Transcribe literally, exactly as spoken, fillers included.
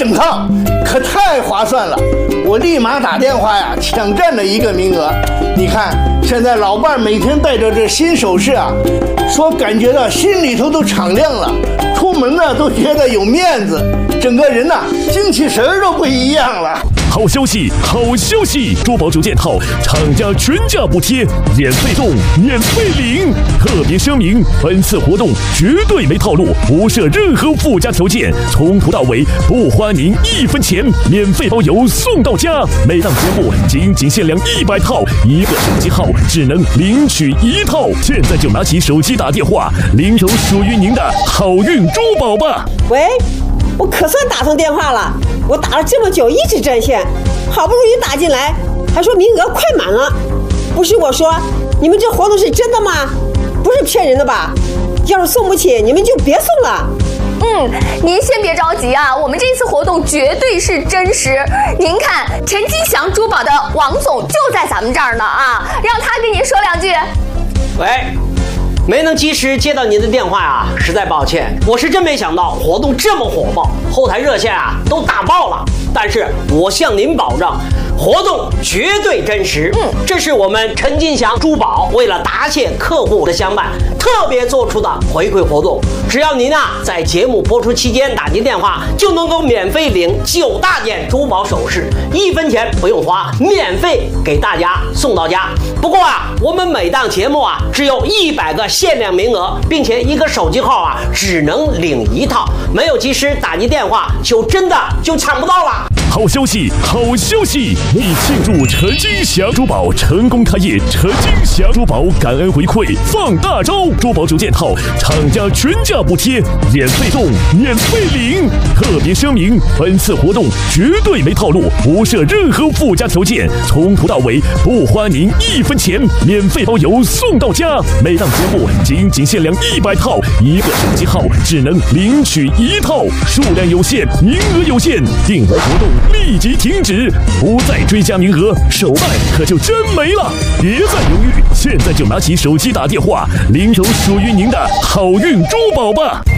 整套，可太划算了！我立马打电话呀，抢占了一个名额。你看，现在老伴每天戴着这新首饰啊，说感觉到心里头都敞亮了，出门呢都觉得有面子，整个人呐精气神儿都不一样了。 好消息，好消息！珠宝首件套厂家全价补贴，免费送，免费领。特别声明，本次活动绝对没套路，不设任何附加条件，从头到尾不花您一分钱，免费包邮送到家。每档节目仅仅限量一百套，一个手机号只能领取一套。现在就拿起手机打电话，领走属于您的好运珠宝吧！ 喂，我可算打通电话了。我打了这么久，一直占线，好不容易打进来，还说名额快满了。不是我说，你们这活动是真的吗？不是骗人的吧？要是送不起，你们就别送了。 嗯，您先别着急啊，我们这次活动绝对是真实。您看，陈金祥珠宝的王总就在咱们这儿呢啊，让他跟您说两句。 喂。没能及时接到您的电话啊，实在抱歉。我是真没想到活动这么火爆，后台热线啊都打爆了。但是我向您保证，活动绝对真实。嗯，这是我们陈金祥珠宝为了答谢客户的相伴，特别做出的回馈活动。只要您啊在节目播出期间打进电话，就能够免费领九大件珠宝首饰，一分钱不用花，免费给大家送到家。不过啊，我们每档节目啊只有一百个限量名额，并且一个手机号啊只能领一套，没有及时打进电话，就真的就抢不到了。 好消息，好消息！为庆祝陈金祥珠宝成功开业，陈金祥珠宝感恩回馈放大招，珠宝首件套厂家全价补贴，免费送，免费领。特别声明，本次活动绝对没套路，不设任何附加条件，从头到尾不花您一分钱，免费包邮送到家。每档节目仅仅限量一百套，一个手机号只能领取一套，数量有限，名额有限，订单活动立即停止，不再追加名额，手办可就真没了。别再犹豫，现在就拿起手机打电话，领走属于您的好运珠宝吧。